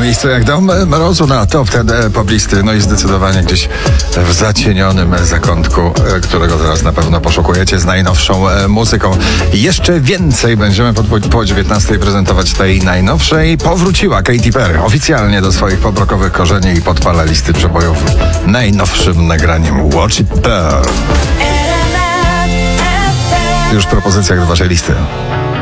miejscu jak dom mrozu na top ten poblisty, no i zdecydowanie gdzieś w zacienionym zakątku, którego teraz na pewno poszukujecie z najnowszą muzyką. Jeszcze więcej będziemy po 19 prezentować tej najnowszej. Powróciła Katy Perry oficjalnie do swoich pobrokowych korzeni i podpala listy przebojów najnowszym nagraniem Watch It Burn. Już w propozycjach do waszej listy.